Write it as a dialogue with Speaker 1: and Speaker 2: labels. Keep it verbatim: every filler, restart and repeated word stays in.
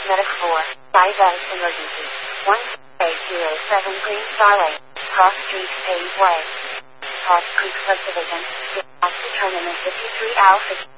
Speaker 1: Medic four, five S Emergency, one eight zero seven Green Star Lane, Cross Street, Paveway, Cross Creek Subdivision, Dispatch Determinant fifty-three Alpha.